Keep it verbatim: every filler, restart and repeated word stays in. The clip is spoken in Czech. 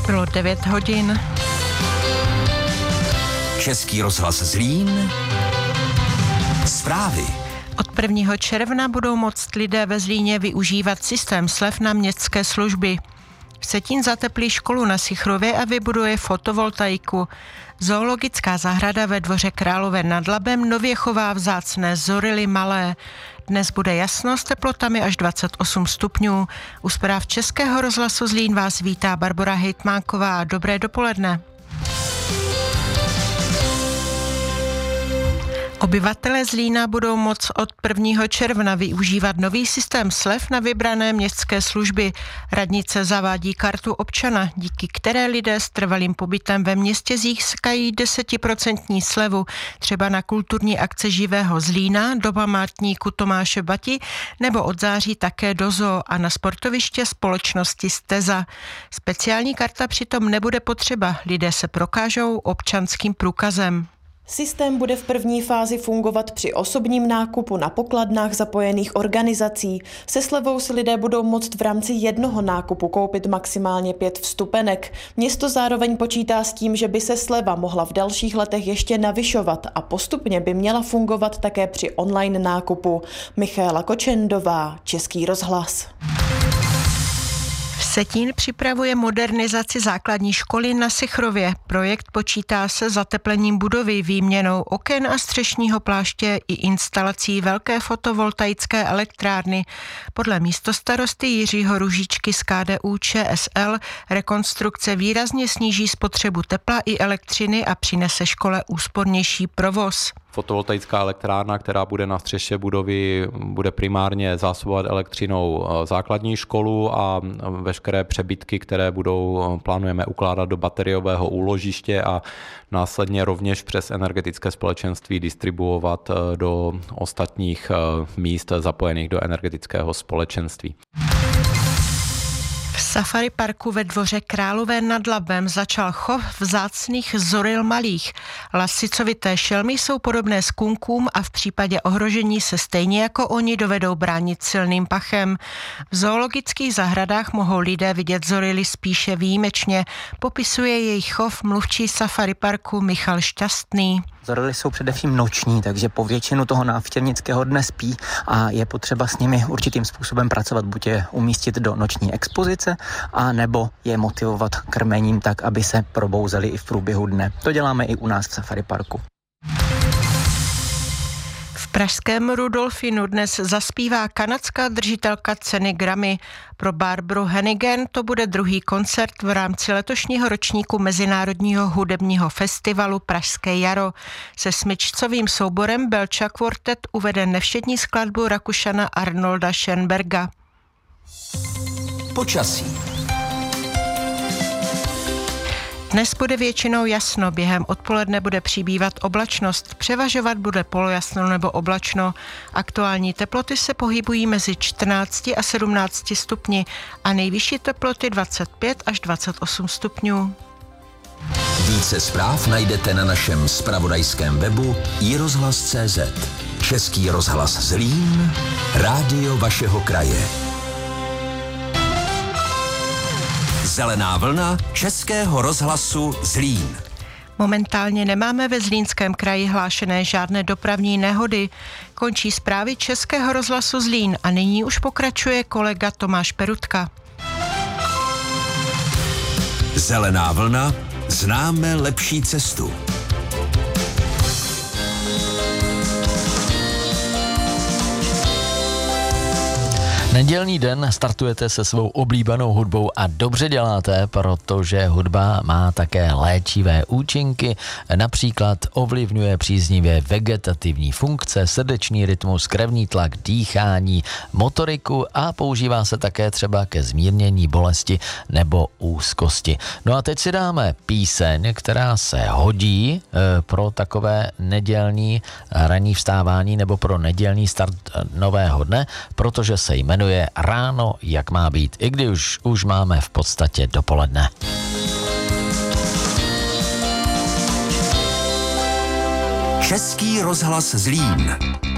Bylo devět hodin. Český rozhlas Zlín. Zprávy. Od prvního června budou moct lidé ve Zlíně využívat systém slev na městské služby. Vsetín zateplí školu na Sichrově a vybuduje fotovoltaiku. Zoologická zahrada ve Dvoře Králové nad Labem nově chová vzácné zorily malé. Dnes bude jasno s teplotami až dvacet osm stupňů. U zpráv Českého rozhlasu Zlín vás vítá Barbora Hejtmánková. Dobré dopoledne. Obyvatelé Zlína budou moct od prvního června využívat nový systém slev na vybrané městské služby. Radnice zavádí kartu občana, díky které lidé s trvalým pobytem ve městě získají desetiprocentní slevu, třeba na kulturní akce živého Zlína, do památníku Tomáše Bati nebo od září také do zoo a na sportoviště společnosti Steza. Speciální karta přitom nebude potřeba, lidé se prokážou občanským průkazem. Systém bude v první fázi fungovat při osobním nákupu na pokladnách zapojených organizací. Se slevou si lidé budou moct v rámci jednoho nákupu koupit maximálně pět vstupenek. Město zároveň počítá s tím, že by se sleva mohla v dalších letech ještě navyšovat a postupně by měla fungovat také při online nákupu. Michaela Kočendová, Český rozhlas. Vsetín připravuje modernizaci základní školy na Sichrově. Projekt počítá se zateplením budovy, výměnou oken a střešního pláště i instalací velké fotovoltaické elektrárny. Podle místostarosty Jiřího Ružičky z K D U Č S L rekonstrukce výrazně sníží spotřebu tepla i elektřiny a přinese škole úspornější provoz. Fotovoltaická elektrárna, která bude na střeše budovy, bude primárně zásobovat elektřinou základní školu a veškeré přebytky, které budou, plánujeme ukládat do bateriového úložiště a následně rovněž přes energetické společenství distribuovat do ostatních míst zapojených do energetického společenství. V safari parku ve Dvoře Králové nad Labem začal chov vzácných zoril malých. Lasicovité šelmy jsou podobné skunkům a v případě ohrožení se stejně jako oni dovedou bránit silným pachem. V zoologických zahradách mohou lidé vidět zorily spíše výjimečně. Popisuje jejich chov mluvčí safari parku Michal Šťastný. Zorily jsou především noční, takže po většinu toho návštěvnického dne spí a je potřeba s nimi určitým způsobem pracovat, buď je umístit do noční expozice, a nebo je motivovat krmením tak, aby se probouzeli i v průběhu dne. To děláme i u nás v safari parku. V pražském Rudolfinu dnes zaspívá kanadská držitelka ceny Grammy. Pro Barbaru Hennigan to bude druhý koncert v rámci letošního ročníku Mezinárodního hudebního festivalu Pražské jaro. Se smyčcovým souborem Belča Quartet uvede nevšední skladbu Rakušana Arnolda Schoenberga. Počasí. Dnes bude většinou jasno, během odpoledne bude přibývat oblačnost, převažovat bude polojasno nebo oblačno. Aktuální teploty se pohybují mezi čtrnácti a sedmnácti stupni a nejvyšší teploty dvacet pět až dvacet osm stupňů. Více zpráv najdete na našem zpravodajském webu i rozhlas tečka cé zet. Český rozhlas Zlín, rádio vašeho kraje. Zelená vlna Českého rozhlasu Zlín. Momentálně nemáme ve Zlínském kraji hlášené žádné dopravní nehody. Končí zprávy Českého rozhlasu Zlín a nyní už pokračuje kolega Tomáš Perutka. Zelená vlna, známe lepší cestu. Nedělní den startujete se svou oblíbenou hudbou a dobře děláte, protože hudba má také léčivé účinky, například ovlivňuje příznivě vegetativní funkce, srdeční rytmus, krevní tlak, dýchání, motoriku a používá se také třeba ke zmírnění bolesti nebo úzkosti. No a teď si dáme píseň, která se hodí e, pro takové nedělní ranní vstávání nebo pro nedělní start nového dne, protože se jmenuje Ráno, jak má být, i když už, už máme v podstatě dopoledne. Český rozhlas Zlín.